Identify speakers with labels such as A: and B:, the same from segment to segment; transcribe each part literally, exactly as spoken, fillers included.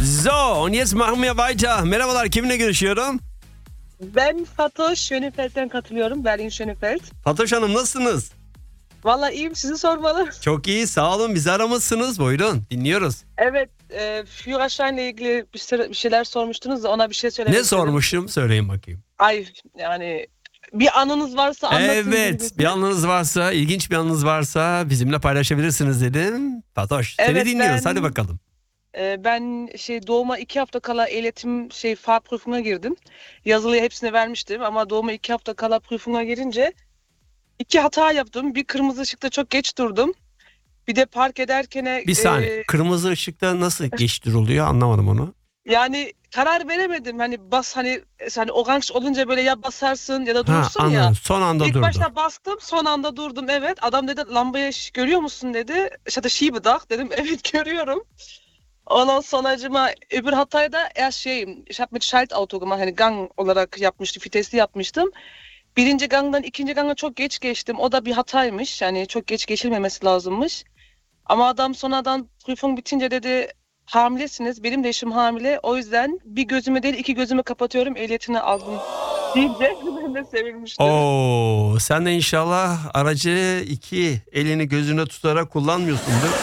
A: So, und jetzt machen wir weiter. Merhabalar, kiminle görüşüyorum?
B: Ben Fatoş Schönefeld'den katılıyorum. Berlin Schönefeld.
A: Fatoş Hanım nasılsınız?
B: Vallahi iyiyim, sizi sormalı.
A: Çok iyi, sağ olun. Bizi aramışsınız. Buyurun, dinliyoruz.
B: Evet, e, Führerschein'le ilgili bir, sıra- bir şeyler sormuştunuz da ona bir şey söylemek
A: Ne
B: istedim.
A: sormuşum? Söyleyin bakayım.
B: Ay yani bir anınız varsa anlatın.
A: Evet,
B: birbirinize.
A: bir anınız varsa, ilginç bir anınız varsa bizimle paylaşabilirsiniz dedim. Fatoş, seni
B: Evet,
A: dinliyoruz.
B: ben-
A: Hadi bakalım.
B: E, ben şey doğuma iki hafta kala ehliyetim şey Fahrprüfung'a girdim. Yazılıya hepsini vermiştim ama doğuma iki hafta kala prüfung'a girince iki hata yaptım. Bir kırmızı ışıkta çok geç durdum. Bir de park ederken
A: Bir saniye,
B: e,
A: kırmızı ışıkta nasıl geç duruluyor anlamadım onu.
B: yani karar veremedim. Hani bas hani hani orange olunca böyle ya basarsın ya da
A: Ha,
B: durursun ya.
A: anladım. Son anda
B: İlk
A: durdu.
B: başta bastım, son anda durdum. Evet. Adam dedi lambaya ş- görüyor musun dedi. İşte Schiebedach dedim. Evet görüyorum. Ondan sonracıma öbür hatayı da erst şey, ich habe mit Schaltauto gemacht. Hani gang olarak yapmıştım, vitesli yapmıştım. Birinci gangdan ikinci ganga çok geç geçtim. O da bir hataymış. Yani çok geç geçilmemesi lazımmış. Ama adam sonradan prüfung bitince dedi hamilesiniz. Benim de eşim hamile. O yüzden bir gözümü değil iki gözümü kapatıyorum. Ehliyetini aldım. Deyince ben de sevinmiştim.
A: Oo, sen de inşallah aracı iki elini gözüne tutarak kullanmıyorsundur.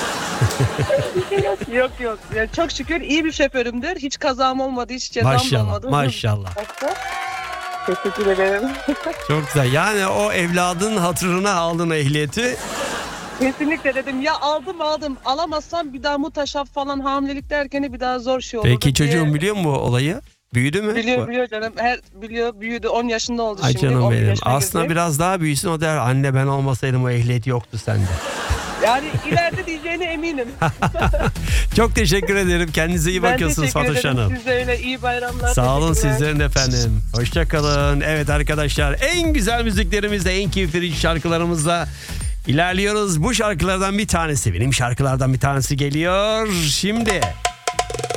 B: Yok yok. Yani çok şükür iyi bir şoförümdür. Hiç kazam olmadı, hiç cezam da
A: Maşallah,
B: olmadı.
A: maşallah.
B: Teşekkür ederim.
A: Çok güzel. Yani o evladın hatırına aldın ehliyeti.
B: Kesinlikle dedim ya aldım aldım. Alamazsam bir daha mutaşaf falan hamilelik derken bir daha zor şey olurdu
A: Peki
B: diye.
A: çocuğun biliyor mu bu olayı? Büyüdü mü?
B: Biliyor biliyor canım. Her biliyor büyüdü. on yaşında oldu
A: Ay
B: şimdi.
A: canım
B: on bir
A: benim.
B: yaşına
A: Aslında
B: girecek.
A: biraz daha büyüsün, o der anne ben olmasaydım o ehliyet yoktu sende.
B: Yani ileride diyeceğine eminim.
A: Çok teşekkür ederim. Kendinize iyi
B: Ben
A: bakıyorsunuz
B: teşekkür
A: Fatoş
B: ederim.
A: Hanım.
B: Siz de öyle iyi bayramlar.
A: Sağ olun
B: Teşekkürler.
A: sizlerin de efendim. Hoşçakalın. Evet arkadaşlar, en güzel müziklerimizle, en keyifli şarkılarımızla ilerliyoruz. Bu şarkılardan bir tanesi, benim şarkılardan bir tanesi geliyor. Şimdi